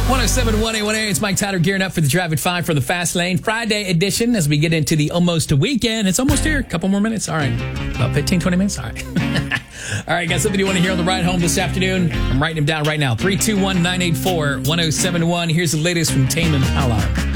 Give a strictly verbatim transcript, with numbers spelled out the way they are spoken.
one oh seven point one A one A, it's Mike Tyler gearing up for the Drive at five for the Fast Lane Friday edition as we get into the almost weekend. It's almost here. A couple more minutes. All right. About fifteen, twenty minutes. All right. All right, got something you want to hear on the ride home this afternoon? I'm writing them down right now. three two one, nine eight four, one oh seven one. Here's the latest from Tame Impala.